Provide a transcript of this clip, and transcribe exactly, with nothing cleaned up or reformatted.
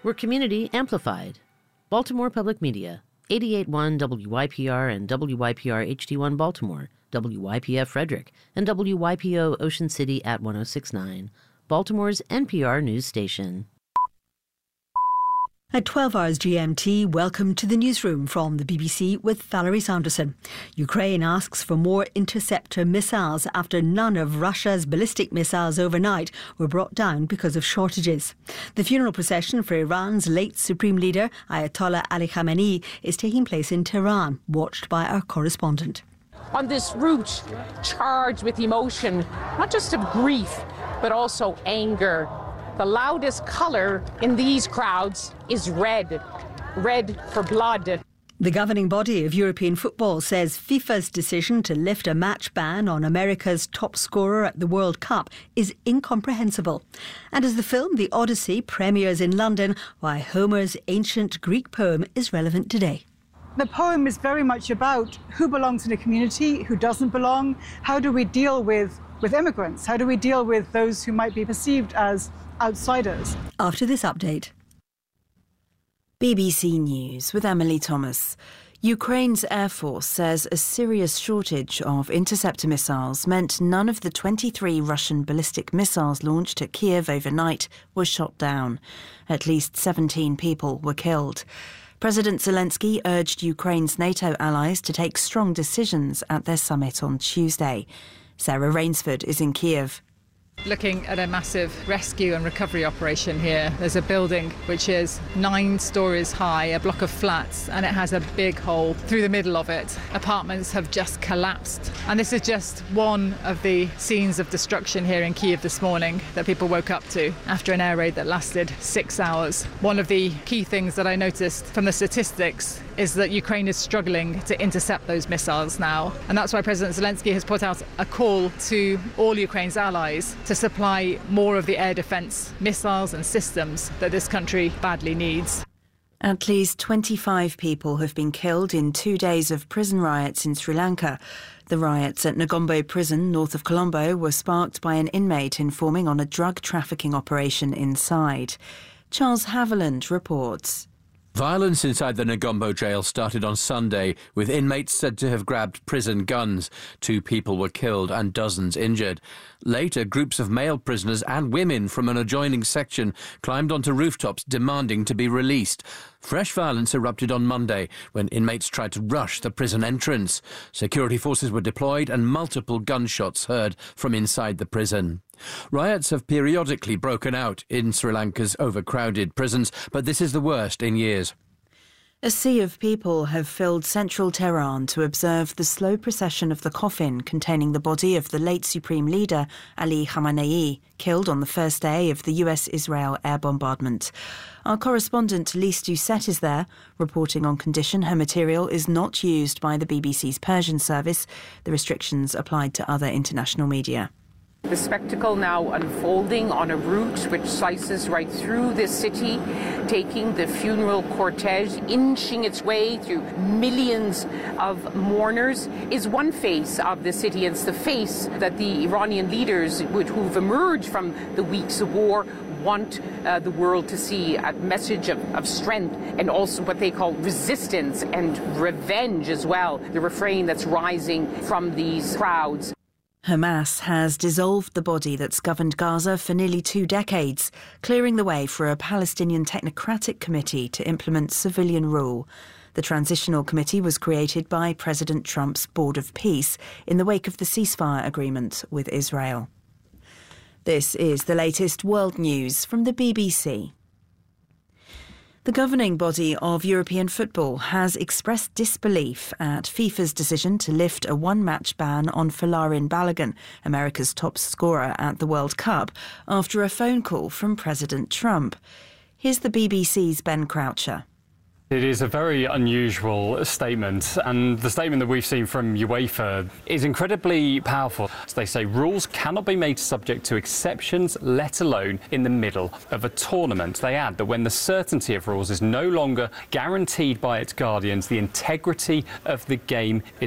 We're community amplified. Baltimore Public Media, eighty-eight point one W Y P R and W Y P R H D one Baltimore, W Y P F Frederick, and W Y P O Ocean City at one oh six point nine, Baltimore's N P R news station. At twelve hours G M T, welcome to the newsroom from the B B C with Valerie Sanderson. Ukraine asks for more interceptor missiles after none of Russia's ballistic missiles overnight were brought down because of shortages. The funeral procession for Iran's late supreme leader, Ayatollah Ali Khamenei, is taking place in Tehran, watched by our correspondent. On this route charged with emotion, not just of grief, but also anger. The loudest colour in these crowds is red, red for blood. The governing body of European football says FIFA's decision to lift a match ban on America's top scorer at the World Cup is incomprehensible. And as the film The Odyssey premieres in London, why Homer's ancient Greek poem is relevant today. The poem is very much about who belongs in a community, who doesn't belong. How do we deal with, with immigrants? How do we deal with those who might be perceived as outsiders? After this update. B B C News with Emily Thomas. Ukraine's Air Force says a serious shortage of interceptor missiles meant none of the twenty-three Russian ballistic missiles launched at Kiev overnight were shot down. At least seventeen people were killed. President Zelensky urged Ukraine's NATO allies to take strong decisions at their summit on Tuesday. Sarah Rainsford is in Kiev. Looking at a massive rescue and recovery operation here. There's a building which is nine stories high, a block of flats, and it has a big hole through the middle of it. Apartments have just collapsed. And this is just one of the scenes of destruction here in Kiev this morning that people woke up to after an air raid that lasted six hours. One of the key things that I noticed from the statistics is that Ukraine is struggling to intercept those missiles now. And that's why President Zelensky has put out a call to all Ukraine's allies to supply more of the air defence missiles and systems that this country badly needs. At least twenty-five people have been killed in two days of prison riots in Sri Lanka. The riots at Negombo Prison, north of Colombo, were sparked by an inmate informing on a drug trafficking operation inside. Charles Haviland reports. Violence inside the Negombo jail started on Sunday, with inmates said to have grabbed prison guns. Two people were killed and dozens injured. Later, groups of male prisoners and women from an adjoining section climbed onto rooftops demanding to be released. Fresh violence erupted on Monday when inmates tried to rush the prison entrance. Security forces were deployed and multiple gunshots heard from inside the prison. Riots have periodically broken out in Sri Lanka's overcrowded prisons, but this is the worst in years. A sea of people have filled central Tehran to observe the slow procession of the coffin containing the body of the late Supreme Leader Ali Khamenei, killed on the first day of the U S-Israel air bombardment. Our correspondent Lise Doucette is there, reporting on condition her material is not used by the B B C's Persian service, the restrictions applied to other international media. The spectacle now unfolding on a route which slices right through this city, taking the funeral cortege, inching its way through millions of mourners, is one face of the city. It's the face that the Iranian leaders who've emerged from the weeks of war want uh, the world to see, a message of, of strength and also what they call resistance and revenge as well, the refrain that's rising from these crowds. Hamas has dissolved the body that's governed Gaza for nearly two decades, clearing the way for a Palestinian technocratic committee to implement civilian rule. The transitional committee was created by President Trump's Board of Peace in the wake of the ceasefire agreement with Israel. This is the latest world news from the B B C. The governing body of European football has expressed disbelief at FIFA's decision to lift a one-match ban on Folarin Balogun, America's top scorer at the World Cup, after a phone call from President Trump. Here's the B B C's Ben Croucher. It is a very unusual statement, and the statement that we've seen from UEFA is incredibly powerful. They say rules cannot be made subject to exceptions, let alone in the middle of a tournament. They add that when the certainty of rules is no longer guaranteed by its guardians, the integrity of the game is